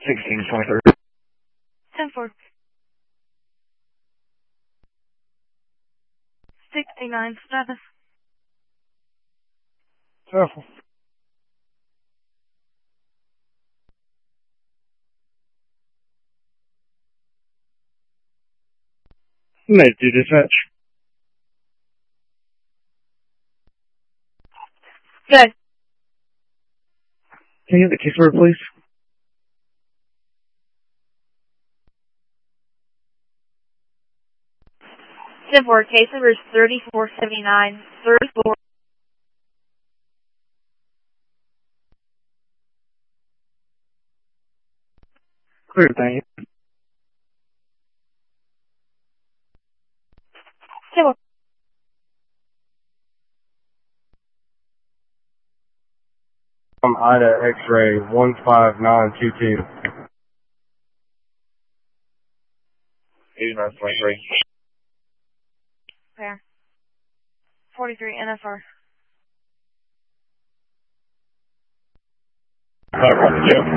1623. 10-4. 69 status. Careful. Made to dispatch. Good. Can you get the case order, please? Ten-4. Case number is 3479. 34. Clear, thank you. 10-4. Ida X-ray 15922. 8923. Fair. 43 NFR. 512.